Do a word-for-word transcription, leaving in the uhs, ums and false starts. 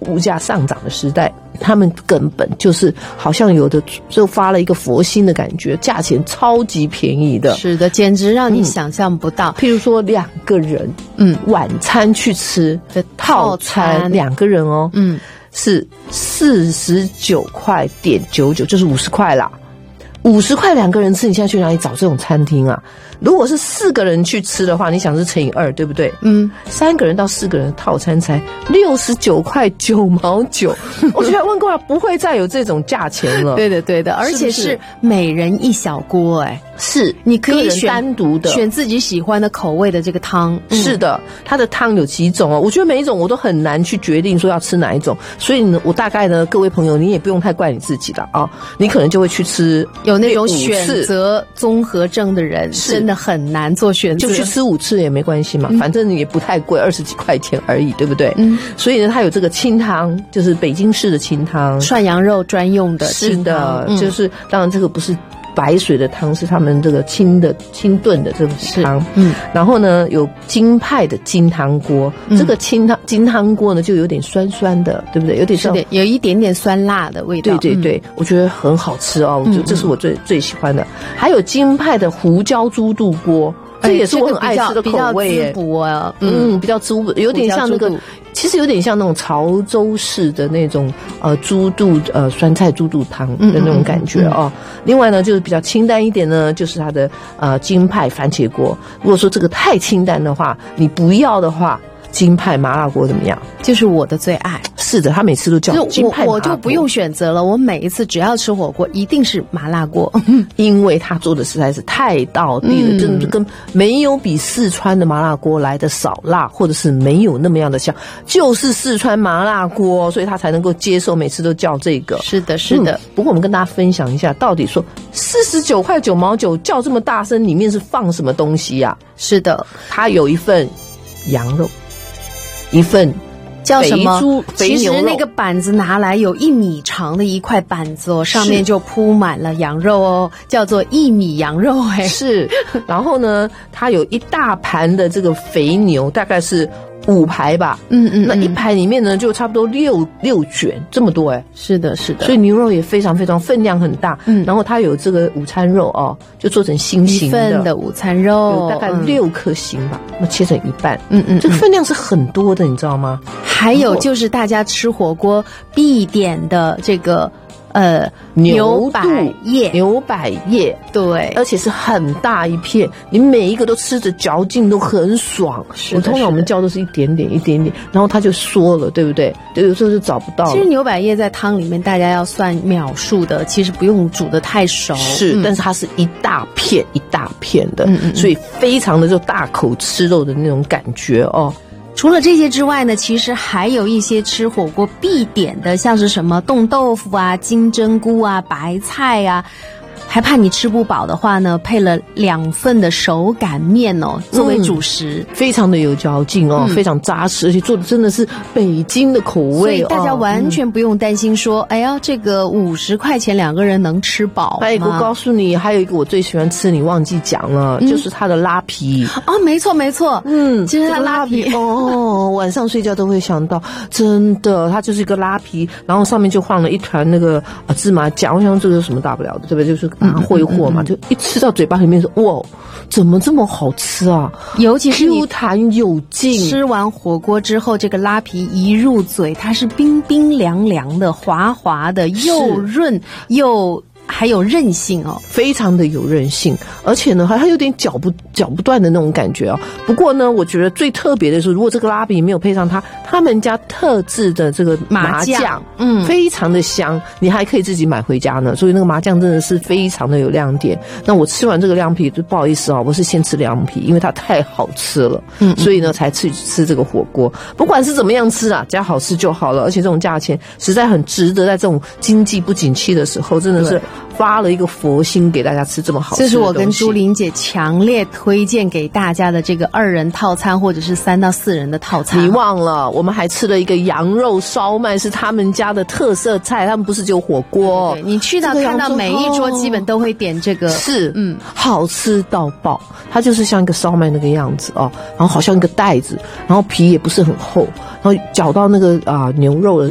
物价上涨的时代，他们根本就是好像有的就发了一个佛心的感觉，价钱超级便宜的。 是的，简直让你想象不到。 嗯、譬如说两个人，嗯，晚餐去吃的套餐，两个人哦，嗯，是四十九块点九九，就是五十块啦。五十块两个人吃，你现在去哪里找这种餐厅啊？如果是四个人去吃的话，你想是乘以二，对不对？嗯，三个人到四个人的套餐才六十九块九毛九。我觉得温哥华不会再有这种价钱了。 对的，对的，而且是每人一小锅，哎， 是你可以选单独的选自己喜欢的口味的这个汤。 嗯、是的，它的汤有几种哦？我觉得每一种我都很难去决定说要吃哪一种，所以呢，我大概呢，各位朋友，你也不用太怪你自己了啊，你可能就会去吃。 有那种选择综合症的人，真的很难做选择， 就去吃五次也没关系嘛，嗯、反正也不太贵，二十几块钱而已，对不对？嗯，所以呢，它有这个清汤，就是北京式的清汤， 涮羊肉专用的清汤，是的， 嗯、就是当然这个不是白水的汤，是他们这个清的清炖的这个汤。嗯，然后呢，有京派的金汤锅，嗯、这个清汤金汤锅呢，就有点酸酸的，对不对？有点像有一点点酸辣的味道。 对对对，嗯、我觉得很好吃哦，我觉得这是我最、嗯、最喜欢的。还有京派的胡椒猪肚锅。这也是我很爱吃的口味耶， 比较滋补啊， 嗯，比较滋补，有点像那个，其实有点像那种潮州式的那种呃猪肚呃酸菜猪肚汤的那种感觉哦。嗯嗯嗯、另外呢，就是比较清淡一点呢，就是它的呃京派番茄锅。如果说这个太清淡的话，你不要的话，京派麻辣锅怎么样？ 就是我的最爱。 是的，他每次都叫京派麻辣锅， 我就不用选择了，我每一次只要吃火锅一定是麻辣锅， 因为他做的实在是太道地了，嗯、真的跟没有比四川的麻辣锅来的少辣，或者是没有那么样的香，就是四川麻辣锅，所以他才能够接受每次都叫这个。 是的，是的。嗯、 不过我们跟大家分享一下，到底说四十九块九毛九叫这么大声，里面是放什么东西呀、啊？ 是的， 它有一份羊肉，一份。 叫什么？ 其实那个板子拿来有一米长的一块板子哦，上面就铺满了羊肉哦，叫做一米羊肉哎。 是，然后呢，它有一大盘的这个肥牛，大概是五排吧，嗯嗯，那一排里面呢就差不多六六卷这么多哎。 是的，是的。 所以牛肉也非常非常分量很大，嗯，然后它有这个午餐肉哦，就做成心形的， 一份的午餐肉， 有大概六颗星吧，那、嗯、切成一半，嗯嗯，这个分量是很多的，你知道吗？ 还有就是大家吃火锅必点的这个呃牛百叶， 牛百叶， 对， 而且是很大一片，你每一个都吃着嚼劲都很爽。我通常我们叫都是一点点一点点，然后它就缩了，对不对？对，有时候就找不到了。 其实牛百叶在汤里面大家要算秒数的，其实不用煮得太熟， 是，嗯、但是它是一大片一大片的，嗯嗯，所以非常的就大口吃肉的那种感觉哦。 除了这些之外呢，其实还有一些吃火锅必点的，像是什么冻豆腐啊、金针菇啊、白菜啊，还怕你吃不饱的话呢，配了两份的手擀面哦，作为主食， 嗯、非常的有嚼劲哦，嗯、非常扎实，而且做的真的是北京的口味， 所以大家完全不用担心说，哦嗯、哎呀，这个五十块钱两个人能吃饱吗？ 哎，我告诉你，还有一个我最喜欢吃，你忘记讲了，嗯、就是它的拉皮。 哦，没错没错，嗯，就是它拉皮， 这个、拉皮哦，晚上睡觉都会想到，真的，它就是一个拉皮，然后上面就放了一团那个啊芝麻酱，我想这个有什么大不了的，对不对？就是把它挥霍嘛，嗯嗯嗯、就一吃到嘴巴里面说，哇，怎么这么好吃啊！ 尤其是 Q 弹有劲， 吃完火锅之后，这个拉皮一入嘴，它是冰冰凉凉的、滑滑的，又润又。还有韧性哦， 非常的有韧性，而且呢，还有点搅不搅不断的那种感觉哦。不过呢，我觉得最特别的是，如果这个拉比没有配上它他们家特制的这个麻酱，嗯，非常的香，你还可以自己买回家呢。所以那个麻酱真的是非常的有亮点。那我吃完这个凉皮，就不好意思啊，我是先吃凉皮，因为它太好吃了，嗯，所以呢才去吃这个火锅。不管是怎么样吃啊，只要好吃就好了。而且这种价钱实在很值得，在这种经济不景气的时候，真的是。发了一个佛心给大家吃这么好吃的东西， 这是我跟朱玲姐强烈推荐给大家的这个二人套餐或者是三到四人的套餐。 你忘了，我们还吃了一个羊肉烧麦，是他们家的特色菜，他们不是只有火锅。 对，你去到看到每一桌基本都会点这个， 是，嗯，好吃到爆。它就是像一个烧麦那个样子哦，然后好像一个袋子，然后皮也不是很厚，然后搅到那个啊、呃、牛肉的